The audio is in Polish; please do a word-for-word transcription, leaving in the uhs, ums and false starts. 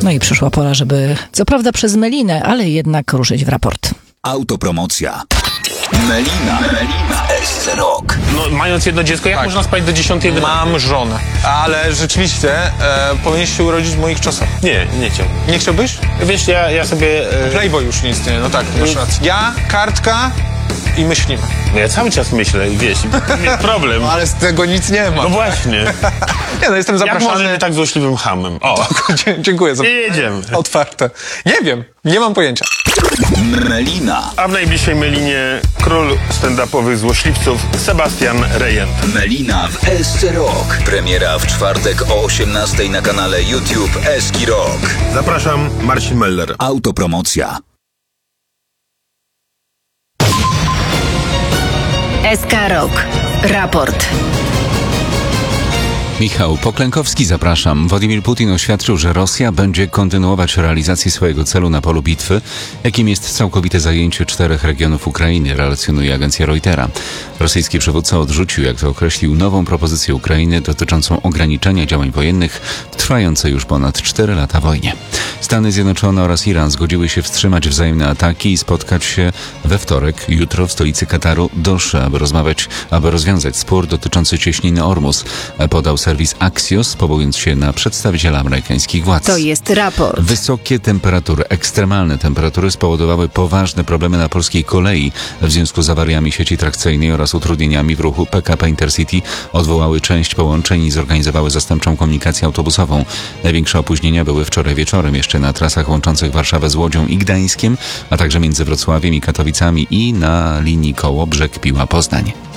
No i przyszła pora, żeby co prawda przez Melinę, ale jednak ruszyć w raport. Autopromocja. Melina. Melina S C Rock. No, mając jedno dziecko, jak Tak. można spać do dziesiątej? Mam żonę, ale rzeczywiście e, powinieneś się urodzić w moich czasach. Nie, nie chciałbym. Nie chciałbyś? Wiesz, ja, ja sobie... E... Playboy już nie istnieje, no tak, masz rację. Ja, kartka i myślimy. No ja cały czas myślę, wiesz, jest problem. Ale z tego nic nie ma. No właśnie. Nie no, jestem Jak zapraszany. może nie tak złośliwym hamem? O, Dzie- Dziękuję za nie jedziemy. otwarte. Nie wiem, nie mam pojęcia. Melina. A w najbliższej Melinie król stand-upowych złośliwców Sebastian Rejent. Melina w S C Rock. Premiera w czwartek o osiemnastej na kanale YouTube Eski Rock. Zapraszam, Marcin Meller. Autopromocja. S K Rock. Raport. Michał Poklękowski, zapraszam. Władimir Putin oświadczył, że Rosja będzie kontynuować realizację swojego celu na polu bitwy, jakim jest całkowite zajęcie czterech regionów Ukrainy, relacjonuje agencja Reutera. Rosyjski przywódca odrzucił, jak to określił, nową propozycję Ukrainy dotyczącą ograniczenia działań wojennych w trwającej już ponad cztery lata wojnie. Stany Zjednoczone oraz Iran zgodziły się wstrzymać wzajemne ataki i spotkać się we wtorek, jutro w stolicy Kataru, Dosze, aby rozmawiać, aby rozwiązać spór dotyczący cieśniny Ormus, podał serwis Axios, powołując się na przedstawiciela amerykańskich władz. To jest raport. Wysokie temperatury, ekstremalne temperatury spowodowały poważne problemy na polskiej kolei. W związku z awariami sieci trakcyjnej oraz utrudnieniami w ruchu P K P Intercity odwołały część połączeń i zorganizowały zastępczą komunikację autobusową. Największe opóźnienia były wczoraj wieczorem jeszcze na trasach łączących Warszawę z Łodzią i Gdańskiem, a także między Wrocławiem i Katowicami i na linii Kołobrzeg Piła Poznań.